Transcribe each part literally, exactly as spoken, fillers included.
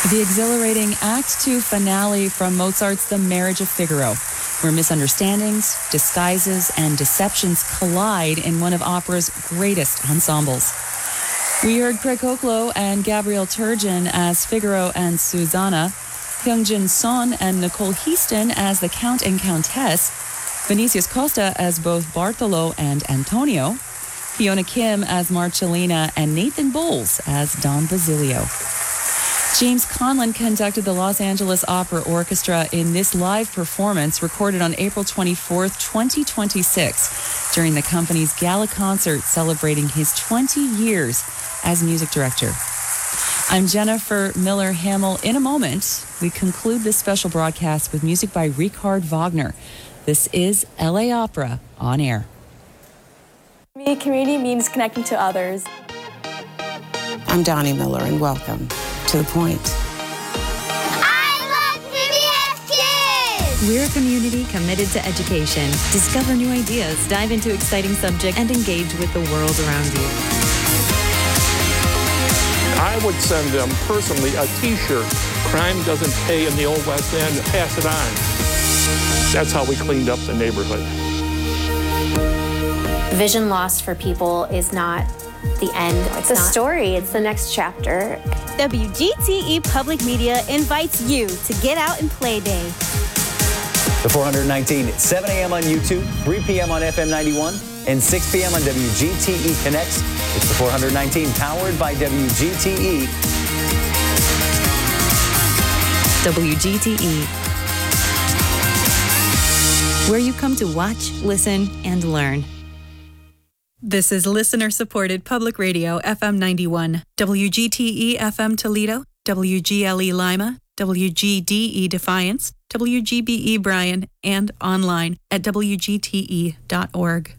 The exhilarating Act Two finale from Mozart's The Marriage of Figaro, where misunderstandings, disguises, and deceptions collide in one of opera's greatest ensembles. We heard Craig Koklo and Gabriel Turgeon as Figaro and Susanna, Hyungjin Son and Nicole Heaston as the Count and Countess, Vinicius Costa as both Bartolo and Antonio, Fiona Kim as Marcellina, and Nathan Bowles as Don Basilio. James Conlon conducted the Los Angeles Opera Orchestra in this live performance recorded on April twenty-fourth, twenty twenty-six, during the company's gala concert celebrating his twenty years as music director. I'm Jennifer Miller Hamill. In a moment, we conclude this special broadcast with music by Richard Wagner. This is L A Opera on Air. To me, community means connecting to others. I'm Donnie Miller, and welcome to The Point. I love P B S Kids! We're a community committed to education. Discover new ideas, dive into exciting subjects, and engage with the world around you. I would send them personally a t-shirt. Crime doesn't pay in the Old West End. Pass it on. That's how we cleaned up the neighborhood. Vision loss for people is not the end. It's a story. It's the next chapter. W G T E Public Media invites you to Get Out and Play Day. The four nineteen, seven a.m. on YouTube, three p.m. on F M ninety-one, and six p.m. on W G T E Connects. It's the four nineteen, powered by W G T E. W G T E, where you come to watch, listen, and learn. This is listener-supported public radio, F M ninety-one, W G T E F M Toledo, W G L E Lima, W G D E Defiance, W G B E Bryan, and online at W G T E dot org.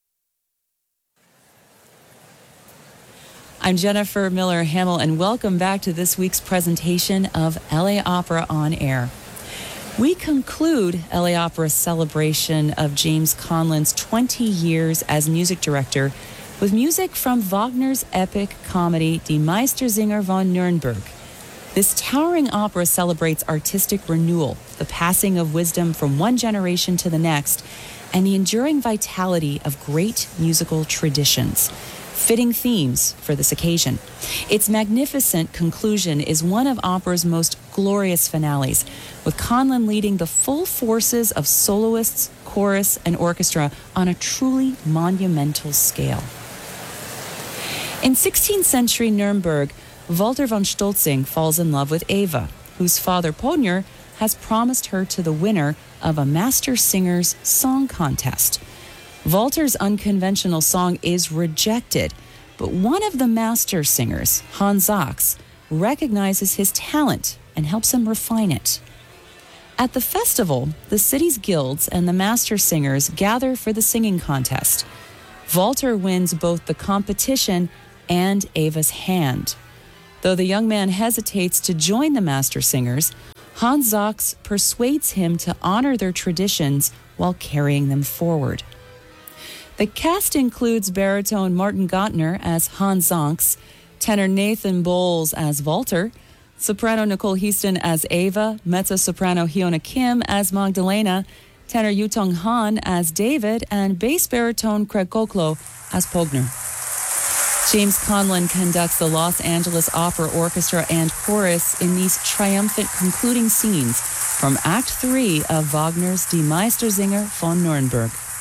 I'm Jennifer Miller Hamill, and welcome back to this week's presentation of L A Opera on Air. We conclude L A Opera's celebration of James Conlon's twenty years as music director with music from Wagner's epic comedy Die Meistersinger von Nürnberg. This towering opera celebrates artistic renewal, the passing of wisdom from one generation to the next, and the enduring vitality of great musical traditions. Fitting themes for this occasion. Its magnificent conclusion is one of opera's most glorious finales, with Conlon leading the full forces of soloists, chorus, and orchestra on a truly monumental scale. In sixteenth century Nuremberg, Walter von Stolzing falls in love with Eva, whose father Podner has promised her to the winner of a master singer's song contest. Walter's unconventional song is rejected, but one of the master singers, Hans Sachs, recognizes his talent and helps him refine it. At the festival, the city's guilds and the master singers gather for the singing contest. Walter wins both the competition and Eva's hand. Though the young man hesitates to join the master singers, Hans Sachs persuades him to honor their traditions while carrying them forward. The cast includes baritone Martin Gottner as Hans Sachs, tenor Nathan Bowles as Walter, soprano Nicole Heaston as Eva, mezzo-soprano Hyuna Kim as Magdalena, tenor Yutong Han as David, and bass baritone Craig Koklo as Pogner. James Conlon conducts the Los Angeles Opera Orchestra and Chorus in these triumphant concluding scenes from Act Three of Wagner's Die Meistersinger von Nürnberg.